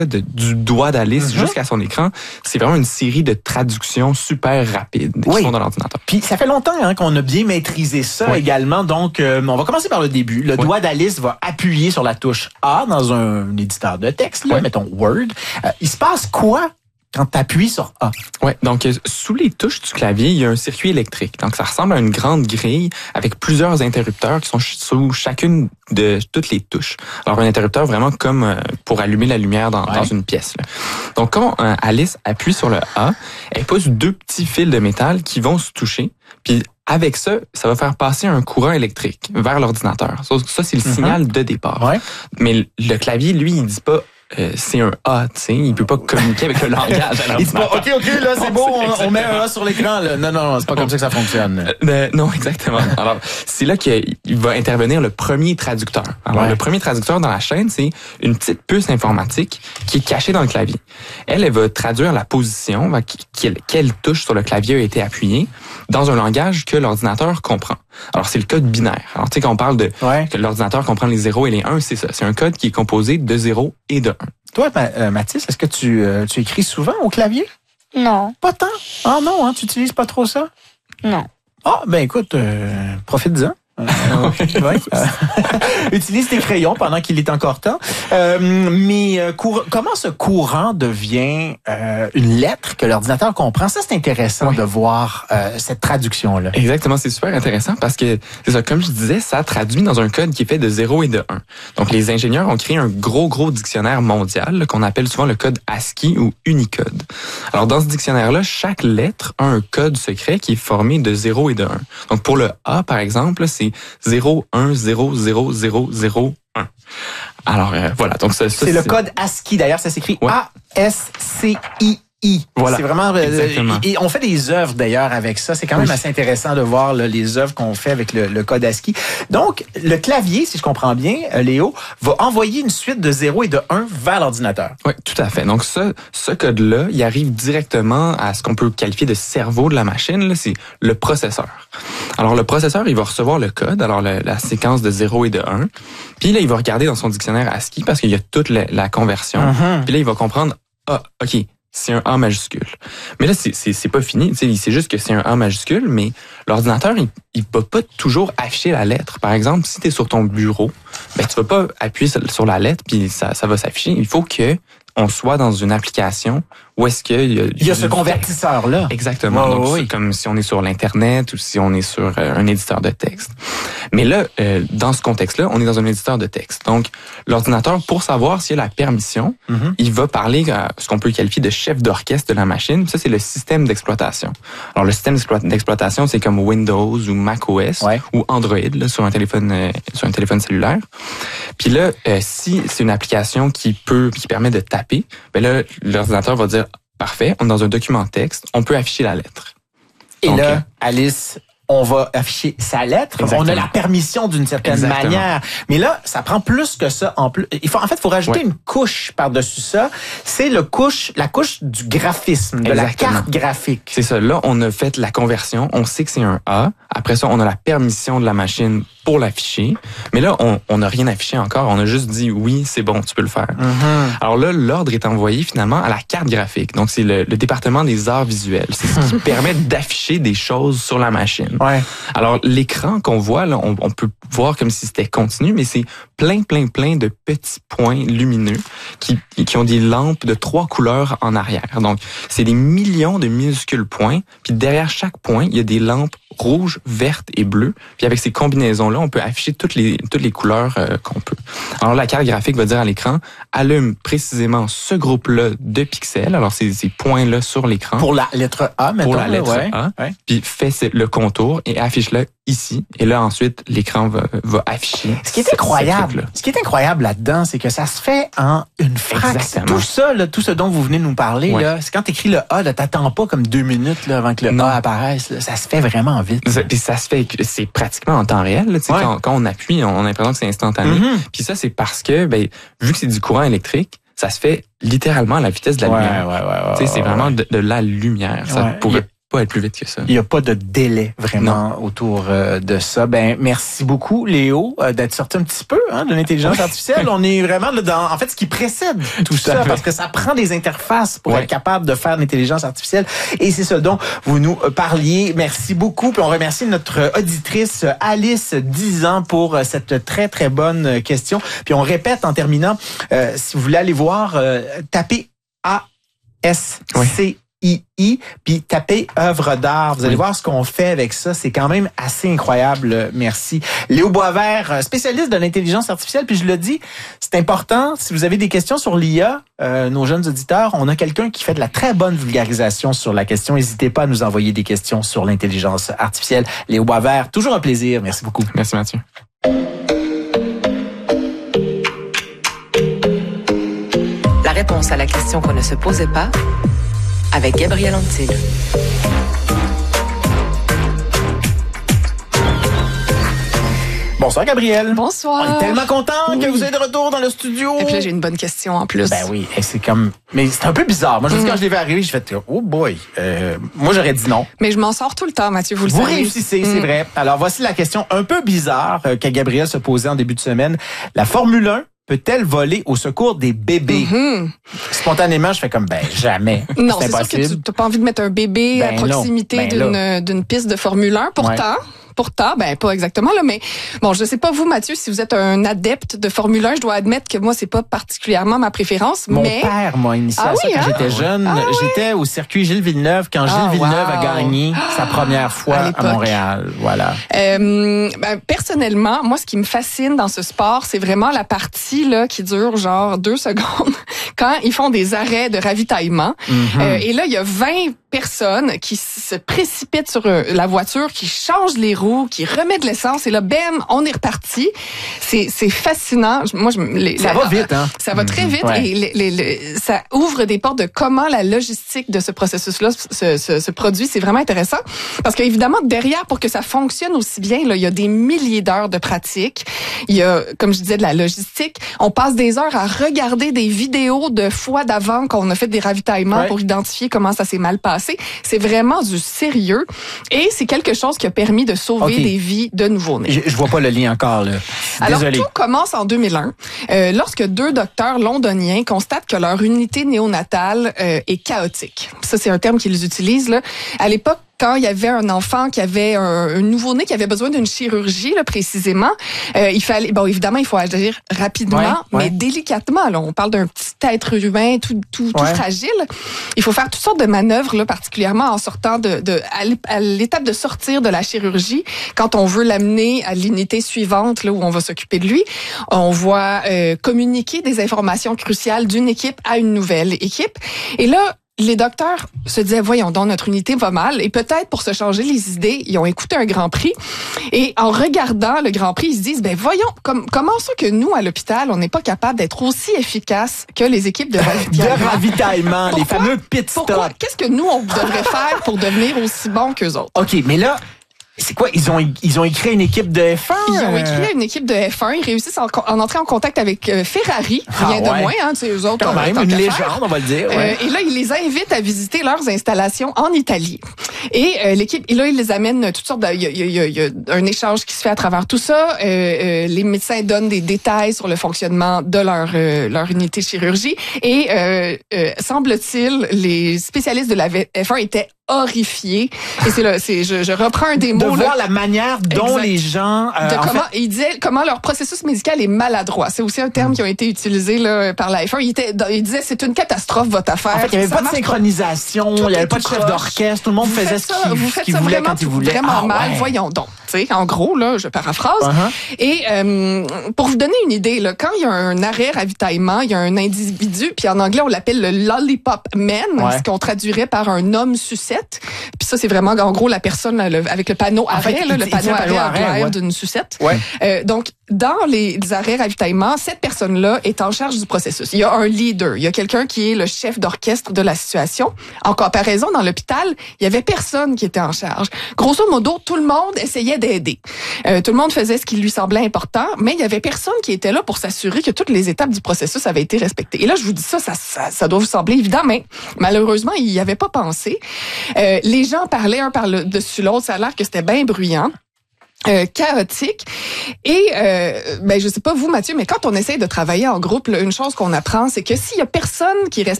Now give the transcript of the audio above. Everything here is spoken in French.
du doigt d'Alice jusqu'à son écran, c'est vraiment une série de traductions super rapides qui sont dans l'ordinateur. Puis ça fait longtemps qu'on a bien maîtrisé ça également. Donc, on va commencer par le début. Le doigt d'Alice va appuyer sur la touche A dans un éditeur de texte, là, mettons Word. Il se passe quoi quand tu appuies sur A? Ouais, donc sous les touches du clavier, il y a un circuit électrique. Donc ça ressemble à une grande grille avec plusieurs interrupteurs qui sont sous chacune de toutes les touches. Alors un interrupteur vraiment comme pour allumer la lumière dans une pièce, là. Donc quand Alice appuie sur le A, elle pousse deux petits fils de métal qui vont se toucher. Puis avec ça, ça va faire passer un courant électrique vers l'ordinateur. Ça c'est le signal de départ. Ouais. Mais le clavier, lui, il dit pas c'est un A, tu sais, il peut pas communiquer avec le langage. Il dit pas, OK, là, c'est beau, on met un A sur l'écran, là. Non, c'est pas comme ça que ça fonctionne. Non, exactement. Alors, c'est là qu'il va intervenir le premier traducteur. Alors, le premier traducteur dans la chaîne, c'est une petite puce informatique qui est cachée dans le clavier. Elle va traduire la position, quelle touche sur le clavier a été appuyée, dans un langage que l'ordinateur comprend. Alors, c'est le code binaire. Alors, tu sais, quand on parle de que l'ordinateur comprend les 0 et les 1, c'est ça. C'est un code qui est composé de 0 et de 1. Toi, Mathis, est-ce que tu écris souvent au clavier? Non. Pas tant? Ah non, tu utilises pas trop ça? Non. Ah, ben écoute, profite-en. Utilise tes crayons pendant qu'il est encore temps. Comment ce courant devient une lettre que l'ordinateur comprend? Ça, c'est intéressant de voir cette traduction-là. Exactement, c'est super intéressant parce que, c'est ça, comme je disais, ça traduit dans un code qui est fait de 0 et de 1. Donc, les ingénieurs ont créé un gros dictionnaire mondial qu'on appelle souvent le code ASCII ou Unicode. Alors, dans ce dictionnaire-là, chaque lettre a un code secret qui est formé de 0 et de 1. Donc, pour le A, par exemple, c'est 0, 1, 0, 0, 0, 0, 1. Alors, voilà. Donc, c'est le code ASCII. D'ailleurs, ça s'écrit A-S-C-I. Voilà. C'est vraiment. Et on fait des œuvres d'ailleurs avec ça. C'est quand même assez intéressant de voir là, les œuvres qu'on fait avec le code ASCII. Donc, le clavier, si je comprends bien, Léo, va envoyer une suite de 0 et de 1 vers l'ordinateur. Oui, tout à fait. Donc, ce code-là, il arrive directement à ce qu'on peut qualifier de cerveau de la machine. Là, c'est le processeur. Alors, le processeur, il va recevoir le code, alors la séquence de 0 et de 1. Puis là, il va regarder dans son dictionnaire ASCII parce qu'il y a toute la conversion. Puis là, il va comprendre, OK, c'est un A majuscule. Mais là, c'est pas fini. Il sait juste que c'est un A majuscule, mais l'ordinateur, il va pas toujours afficher la lettre. Par exemple, si tu es sur ton bureau, ben tu vas pas appuyer sur la lettre puis ça va s'afficher. Il faut que on soit dans une application où est-ce qu'il y a ce convertisseur-là. Exactement. Donc, c'est comme si on est sur l'Internet ou si on est sur un éditeur de texte. Mais là, dans ce contexte-là, on est dans un éditeur de texte. Donc, l'ordinateur, pour savoir s'il y a la permission, il va parler à ce qu'on peut qualifier de chef d'orchestre de la machine. Ça, c'est le système d'exploitation. Alors, le système d'exploitation, c'est comme Windows ou macOS ou Android là, sur un téléphone cellulaire. Puis là, si c'est une application qui permet de taper, ben là, l'ordinateur va dire parfait, on est dans un document texte, on peut afficher la lettre. Et donc, là, Alice, on va afficher sa lettre. Exactement. On a la permission d'une certaine manière. Mais là, ça prend plus que ça. En fait, faut rajouter une couche par-dessus ça. C'est la couche du graphisme, de la carte graphique. C'est ça. Là, on a fait la conversion. On sait que c'est un A. Après ça, on a la permission de la machine pour l'afficher. Mais là, on n'a rien affiché encore. On a juste dit oui, c'est bon, tu peux le faire. Alors là, l'ordre est envoyé finalement à la carte graphique. Donc, c'est le département des arts visuels. C'est ce qui permet d'afficher des choses sur la machine. Alors, l'écran qu'on voit, là, on peut voir comme si c'était continu, mais c'est plein de petits points lumineux qui ont des lampes de 3 couleurs en arrière. Donc, c'est des millions de minuscules points. Puis derrière chaque point, il y a des lampes rouges, vertes et bleues. Puis avec ces combinaisons-là, on peut afficher toutes les couleurs qu'on peut. Alors, la carte graphique va dire à l'écran, allume précisément ce groupe-là de pixels. Alors, ces points-là sur l'écran. Pour la lettre A, maintenant. Pour la lettre A. Puis fais le contour et affiche-le ici. Et là, ensuite, l'écran va afficher. Ce qui est incroyable là-dedans, c'est que ça se fait en une fraction. Tout ça, là, tout ce dont vous venez de nous parler, là, c'est quand tu écris le A, là, t'attends pas comme 2 minutes là, avant que le A apparaisse. Là. Ça se fait vraiment vite. Puis ça se fait, c'est pratiquement en temps réel. Là, quand on appuie, on a l'impression que c'est instantané. Puis ça, c'est parce que, vu que c'est du courant électrique, ça se fait littéralement à la vitesse de la lumière. C'est vraiment de la lumière. Ça pourrait pas être plus vite que ça. Il n'y a pas de délai vraiment autour de ça. Ben merci beaucoup, Léo, d'être sorti un petit peu de l'intelligence artificielle. On est vraiment là dans, en fait, ce qui précède tout ça, parce que ça prend des interfaces pour être capable de faire de l'intelligence artificielle. Et c'est ce dont vous nous parliez. Merci beaucoup. Puis on remercie notre auditrice Alice, 10 ans, pour cette très, très bonne question. Puis on répète en terminant, si vous voulez aller voir, tapez ASCI. Puis tapez œuvre d'art. Vous allez voir ce qu'on fait avec ça. C'est quand même assez incroyable. Merci. Léo Boisvert, spécialiste de l'intelligence artificielle. Puis je le dis, c'est important. Si vous avez des questions sur l'IA, nos jeunes auditeurs, on a quelqu'un qui fait de la très bonne vulgarisation sur la question. N'hésitez pas à nous envoyer des questions sur l'intelligence artificielle. Léo Boisvert, toujours un plaisir. Merci beaucoup. Merci Mathieu. La réponse à la question qu'on ne se posait pas, avec Gabriel Antil. Bonsoir Gabriel. Bonsoir. On est tellement content que vous êtes de retour dans le studio. Et puis là, j'ai une bonne question en plus. Ben oui, c'est comme... Mais c'est un peu bizarre. Moi, je quand je l'ai vu arriver, j'ai fait « Oh boy! » Moi, j'aurais dit non. Mais je m'en sors tout le temps, Mathieu, vous le savez. Vous réussissez, c'est vrai. Alors, voici la question un peu bizarre que Gabriel se posait en début de semaine. La Formule 1 peut-elle voler au secours des bébés? Spontanément, je fais comme, jamais. Non, c'est sûr que tu n'as pas envie de mettre un bébé à proximité d'une piste de Formule 1. Pourtant, pas exactement, là, mais bon, je sais pas vous, Mathieu, si vous êtes un adepte de Formule 1, je dois admettre que moi, c'est pas particulièrement ma préférence. Mon père m'a initié à ça quand j'étais jeune. J'étais au circuit Gilles Villeneuve quand Gilles Villeneuve a gagné sa première fois à Montréal. Voilà. Personnellement, moi, ce qui me fascine dans ce sport, c'est vraiment la partie là qui dure genre 2 secondes quand ils font des arrêts de ravitaillement. Et là, il y a 20 personnes qui se précipitent sur la voiture, qui changent les roues, qui remettent de l'essence, et là, bam, on est reparti. C'est fascinant. Moi, ça va vite, hein? Ça va très vite, et ça ouvre des portes de comment la logistique de ce processus-là se produit. C'est vraiment intéressant, parce qu'évidemment, derrière, pour que ça fonctionne aussi bien, là, il y a des milliers d'heures de pratique. Il y a, comme je disais, de la logistique. On passe des heures à regarder des vidéos de fois d'avant qu'on a fait des ravitaillements pour identifier comment ça s'est mal passé. C'est vraiment du sérieux, et c'est quelque chose qui a permis de sauver des vies de nouveau-nés. Je vois pas le lien encore, là. Alors, tout commence en 2001, lorsque 2 docteurs londoniens constatent que leur unité néonatale est chaotique. Ça, c'est un terme qu'ils utilisent, là. À l'époque, quand il y avait un enfant qui avait un nouveau-né qui avait besoin d'une chirurgie, là, précisément, il fallait, évidemment, il faut agir rapidement, mais délicatement. Là, on parle d'un petit être humain tout fragile. Il faut faire toutes sortes de manœuvres, là, particulièrement en sortant à l'étape de sortir de la chirurgie. Quand on veut l'amener à l'unité suivante, là, où on va s'occuper de lui, on va communiquer des informations cruciales d'une équipe à une nouvelle équipe. Et là, les docteurs se disaient, voyons donc, notre unité va mal. Et peut-être pour se changer les idées, ils ont écouté un Grand Prix. Et en regardant le Grand Prix, ils se disent, voyons, comment ça que nous, à l'hôpital, on n'est pas capable d'être aussi efficace que les équipes de ravitaillement? De ravitaillement, les fameux pit stops. Qu'est-ce que nous, on devrait faire pour devenir aussi bons qu'eux autres? OK, mais là... C'est quoi? Ils ont écrit une équipe de F1? Ils ont écrit une équipe de F1. Ils réussissent à entrer en contact avec Ferrari. Rien de moins, hein, tu sais, eux autres. Quand même, une légende, on va le dire. Et là, ils les invitent à visiter leurs installations en Italie. Et l'équipe, et là, ils les amènent toutes sortes il y a un échange qui se fait à travers tout ça. Les médecins donnent des détails sur le fonctionnement de leur unité de chirurgie. Et semble-t-il, les spécialistes de la F1 étaient horrifiés. Et je reprends un des mots. De voir la manière dont les gens... il disait comment leur processus médical est maladroit. C'est aussi un terme qui a été utilisé là, par la F1. Il disait c'est une catastrophe votre affaire. En fait, il n'y avait pas de synchronisation, il n'y avait pas de chef d'orchestre, tout le monde faisait ce qu'il voulait quand il voulait. Vraiment mal, voyons donc. En gros, là, je paraphrase. Et pour vous donner une idée, là, quand il y a un arrêt ravitaillement, il y a un individu, puis en anglais, on l'appelle le lollipop man, ce qu'on traduirait par un homme sucette. Puis ça, c'est vraiment, en gros, la personne avec le panneau arrêt, le panneau arrêt d'une sucette. Donc, dans les arrêts ravitaillement, cette personne-là est en charge du processus. Il y a un leader, il y a quelqu'un qui est le chef d'orchestre de la situation. En comparaison, dans l'hôpital, il y avait personne qui était en charge. Grosso modo, tout le monde essayait d'aider. Tout le monde faisait ce qui lui semblait important, mais il y avait personne qui était là pour s'assurer que toutes les étapes du processus avaient été respectées. Et là, je vous dis ça doit vous sembler évident, mais malheureusement, il n'y avait pas pensé. Les gens parlaient un par-dessus l'autre. Ça a l'air que c'était bien bruyant. Chaotique. Et je sais pas vous, Mathieu, mais quand on essaie de travailler en groupe, là, une chose qu'on apprend, c'est que s'il y a personne qui respecte